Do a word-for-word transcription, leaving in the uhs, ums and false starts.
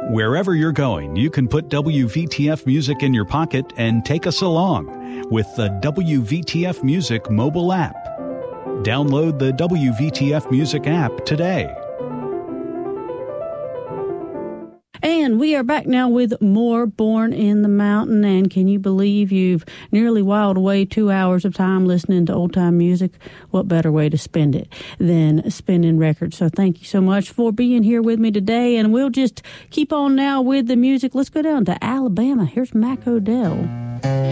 Wherever you're going, you can put W V T F Music in your pocket and take us along with the W V T F Music mobile app. Download the W V T F Music app today. And we are back now with more Born in the Mountain. And can you believe you've nearly whiled away two hours of time listening to old-time music? What better way to spend it than spinning records? So thank you so much for being here with me today. And we'll just keep on now with the music. Let's go down to Alabama. Here's Mac Odell.